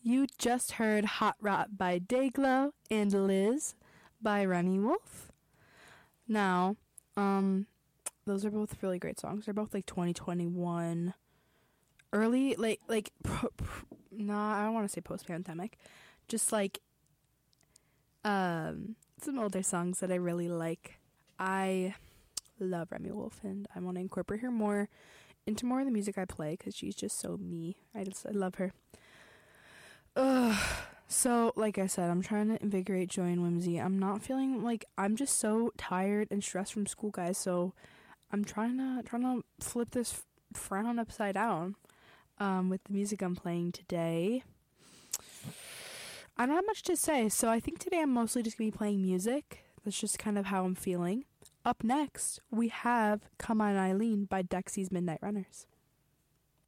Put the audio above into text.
You just heard Hot Rot by Dayglow and Liz by Remy Wolf. Now, those are both really great songs. They're both like 2021 early, I don't want to say post-pandemic, just like some older songs that I really like. I love Remy Wolf, and I want to incorporate her more into more of the music I play because she's just so me. I love her. So like I said, I'm trying to invigorate joy and whimsy. I'm not feeling like, I'm just so tired and stressed from school, guys. So I'm trying to flip this frown upside down with the music I'm playing today. I don't have much to say, so I think today I'm mostly just gonna be playing music. That's just kind of how I'm feeling. Up next, we have Come On Eileen by Dexy's Midnight Runners.